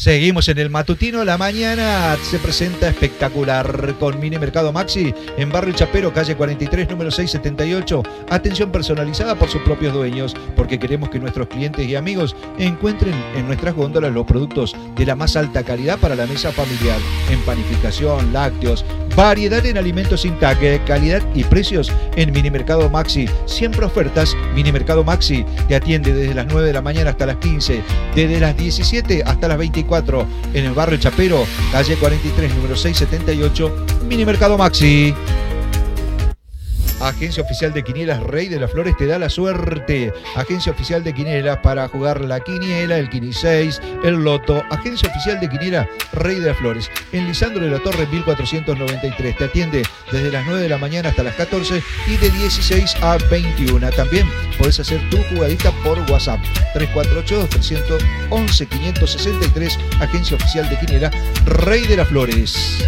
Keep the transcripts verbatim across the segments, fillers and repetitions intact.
Seguimos en el matutino. La mañana se presenta espectacular con Mini Mercado Maxi en Barrio Chapero, calle cuarenta y tres, número seiscientos setenta y ocho. Atención personalizada por sus propios dueños, porque queremos que nuestros clientes y amigos encuentren en nuestras góndolas los productos de la más alta calidad para la mesa familiar. En panificación, lácteos, variedad en alimentos sin taque, calidad y precios en Mini Mercado Maxi. Siempre ofertas. Mini Mercado Maxi te atiende desde las nueve de la mañana hasta las quince, desde las diecisiete hasta las veinticuatro, en el Barrio Chapero, calle cuarenta y tres, número seiscientos setenta y ocho, Mini Mercado Maxi. Agencia Oficial de Quinielas Rey de las Flores te da la suerte. Agencia Oficial de Quinielas para jugar la quiniela, el Quini seis, el loto. Agencia Oficial de Quiniela Rey de las Flores en Lisandro de la Torre mil cuatrocientos noventa y tres. Te atiende desde las nueve de la mañana hasta las catorce y de dieciséis a veintiuna. También podés hacer tu jugadita por WhatsApp. tres cuatro ocho dos, tres uno uno, cinco seis tres. Agencia Oficial de Quiniela Rey de las Flores.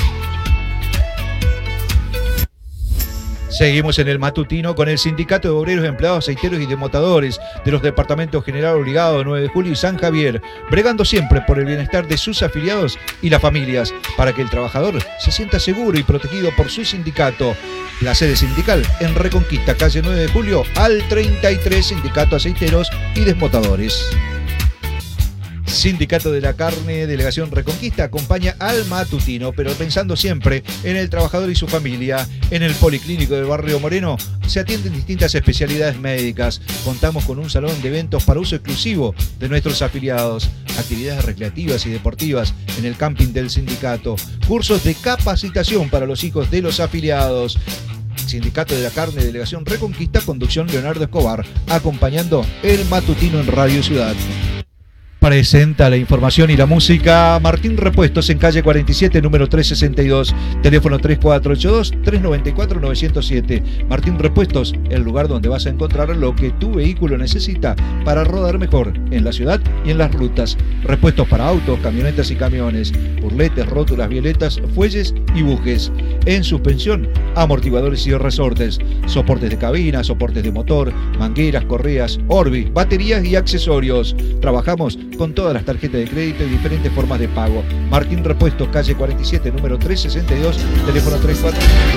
Seguimos en el matutino con el Sindicato de Obreros, Empleados, Aceiteros y Desmotadores de los departamentos General Obligado, nueve de julio y San Javier, bregando siempre por el bienestar de sus afiliados y las familias, para que el trabajador se sienta seguro y protegido por su sindicato. La sede sindical en Reconquista, calle nueve de julio al treinta y tres, Sindicato Aceiteros y Desmotadores. Sindicato de la Carne, Delegación Reconquista, acompaña al matutino, pero pensando siempre en el trabajador y su familia. En el Policlínico del Barrio Moreno se atienden distintas especialidades médicas. Contamos con un salón de eventos para uso exclusivo de nuestros afiliados, actividades recreativas y deportivas en el camping del sindicato, cursos de capacitación para los hijos de los afiliados. Sindicato de la Carne, Delegación Reconquista, conducción Leonardo Escobar, acompañando el matutino en Radio Ciudad. Presenta la información y la música Martín Repuestos en calle cuarenta y siete, número trescientos sesenta y dos, teléfono tres cuatro ocho dos, tres nueve cuatro, nueve cero siete. Martín Repuestos, el lugar donde vas a encontrar lo que tu vehículo necesita para rodar mejor en la ciudad y en las rutas. Repuestos para autos, camionetas y camiones, burletes, rótulas, violetas, fuelles y bujes. En suspensión, amortiguadores y resortes, soportes de cabina, soportes de motor, mangueras, correas, Orbis, baterías y accesorios. Trabajamos con todas las tarjetas de crédito y diferentes formas de pago. Martín Repuestos, calle cuarenta y siete, número trescientos sesenta y dos, teléfono tres cuatro.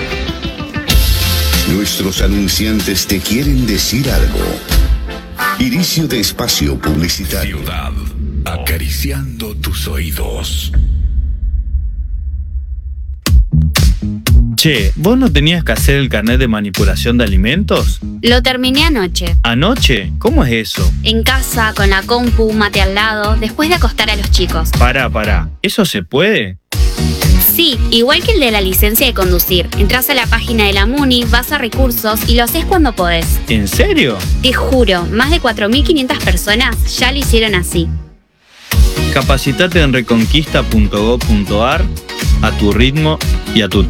Nuestros anunciantes te quieren decir algo. Inicio de espacio publicitario. Ciudad, acariciando tus oídos. Che, ¿vos no tenías que hacer el carnet de manipulación de alimentos? Lo terminé anoche. ¿Anoche? ¿Cómo es eso? En casa, con la compu, mate al lado, después de acostar a los chicos. Pará, pará. ¿Eso se puede? Sí, igual que el de la licencia de conducir. Entrás a la página de la Muni, vas a recursos y lo haces cuando podés. ¿En serio? Te juro, más de cuatro mil quinientas personas ya lo hicieron así. Capacitate en reconquista punto gob punto ar a tu ritmo y a tu